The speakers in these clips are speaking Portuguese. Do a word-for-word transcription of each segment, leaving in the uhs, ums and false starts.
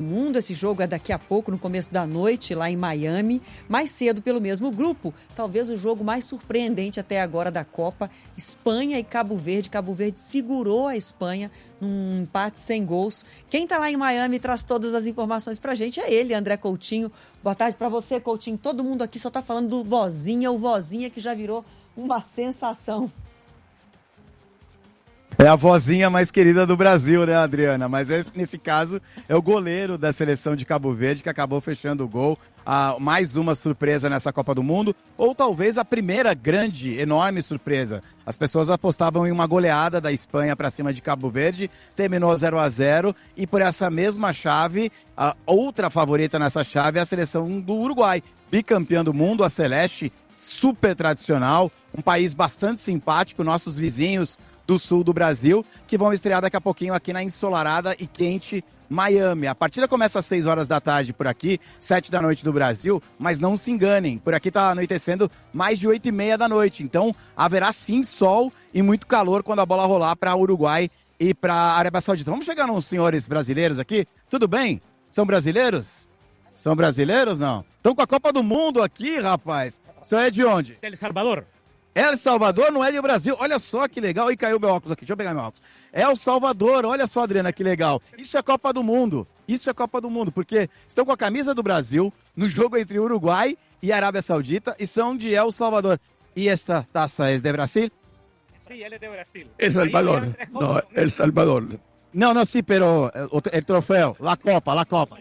Mundo. Esse jogo é daqui a pouco, no começo da noite, lá em Miami. Mais cedo pelo mesmo grupo. Talvez o jogo mais surpreendente até agora da Copa. Espanha e Cabo Verde. Cabo Verde segurou a Espanha num empate sem gols. Quem está lá em Miami e traz todas as informações pra gente é ele, André Coutinho. Boa tarde para você, Coutinho. Todo mundo aqui só tá falando do Vozinha, o Vozinha que já virou uma sensação. É a vozinha mais querida do Brasil, né, Adriana? Mas esse, nesse caso é o goleiro da seleção de Cabo Verde que acabou fechando o gol. Ah, mais uma surpresa nessa Copa do Mundo, ou talvez a primeira grande, enorme surpresa. As pessoas apostavam em uma goleada da Espanha para cima de Cabo Verde, terminou zero a zero e por essa mesma chave, a outra favorita nessa chave é a seleção do Uruguai, bicampeã do mundo, a Celeste, super tradicional, um país bastante simpático, nossos vizinhos do sul do Brasil, que vão estrear daqui a pouquinho aqui na ensolarada e quente Miami. A partida começa às seis horas da tarde por aqui, sete da noite do Brasil, mas não se enganem, por aqui está anoitecendo mais de oito e meia da noite, então haverá sim sol e muito calor quando a bola rolar para Uruguai e para a Arábia Saudita. Vamos chegar nos senhores brasileiros aqui? Tudo bem? São brasileiros? São brasileiros, não? Estão com a Copa do Mundo aqui, rapaz. O senhor é de onde? El Salvador. El Salvador, não é de Brasil. Olha só que legal. E caiu meu óculos aqui. Deixa eu pegar meu óculos. El Salvador, olha só, Adriana, que legal. Isso é Copa do Mundo. Isso é Copa do Mundo, porque estão com a camisa do Brasil no jogo entre Uruguai e Arábia Saudita e são de El Salvador. E esta taça é de Brasil? Sim, ele é de Brasil. El Salvador. No, El Salvador. Não, não, sim, pero o, o troféu, la Copa, la Copa.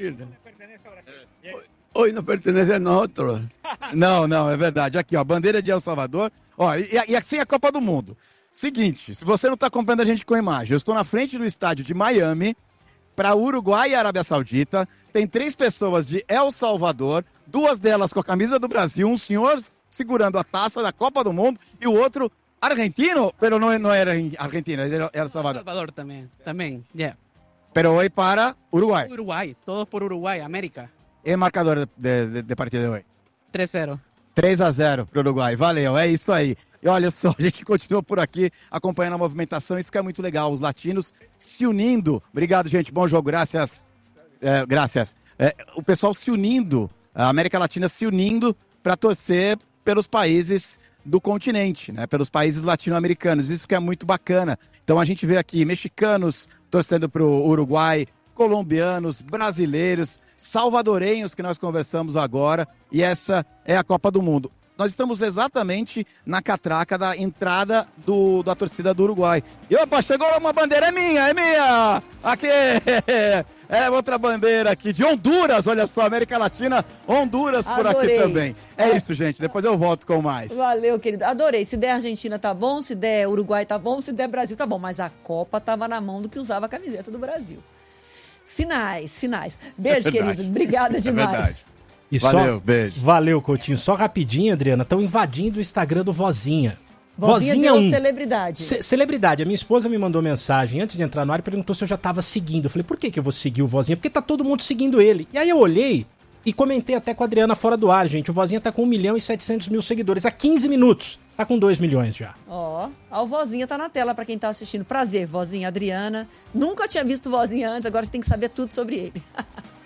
Hoy nos pertenece a nosotros. Não, não, é verdade. Aqui, ó, bandeira de El Salvador. Ó, e, e assim é a Copa do Mundo. Seguinte, se você não está acompanhando a gente com imagem, eu estou na frente do estádio de Miami, para Uruguai e Arábia Saudita. Tem três pessoas de El Salvador, duas delas com a camisa do Brasil, um senhor segurando a taça da Copa do Mundo e o outro argentino, pero não, não era argentino, era El Salvador. Salvador também, também, yeah. Pero hoy para Uruguai. Uruguai, todos por Uruguai, América. E marcador de, de, de partida de hoje? três a zero. três a zero para o Uruguai, valeu, é isso aí. E olha só, a gente continua por aqui acompanhando a movimentação, isso que é muito legal, os latinos se unindo. Obrigado, gente, bom jogo, graças. É, graças. É, o pessoal se unindo, a América Latina se unindo para torcer pelos países do continente, né? Pelos países latino-americanos, isso que é muito bacana. Então a gente vê aqui mexicanos torcendo para o Uruguai, colombianos, brasileiros, salvadorenhos que nós conversamos agora, e essa é a Copa do Mundo. Nós estamos exatamente na catraca da entrada do, da torcida do Uruguai. E opa, chegou uma bandeira, é minha, é minha! Aqui! É outra bandeira aqui de Honduras, olha só, América Latina, Honduras por Adorei. aqui também. É, é isso, gente, depois eu volto com mais. Valeu, querido. Adorei. Se der Argentina tá bom, se der Uruguai tá bom, se der Brasil tá bom. Mas a Copa tava na mão do que usava a camiseta do Brasil. Sinais, sinais. Beijo, É querido. Obrigada demais. É verdade. E Valeu, só... beijo. Valeu, Coutinho. Só rapidinho, Adriana, estão invadindo o Instagram do Vozinha. Vozinha um. celebridade. Ce- celebridade. A minha esposa me mandou mensagem antes de entrar no ar e perguntou se eu já estava seguindo. Eu falei, por que, que eu vou seguir o Vozinha? Porque tá todo mundo seguindo ele. E aí eu olhei e comentei até com a Adriana fora do ar, gente. O Vozinha tá com um milhão e setecentos mil seguidores. Há quinze minutos. Tá com dois milhões já. Ó, ó, o Vozinha tá na tela pra quem tá assistindo. Prazer, Vozinha, Adriana. Nunca tinha visto o Vozinha antes, agora você tem que saber tudo sobre ele.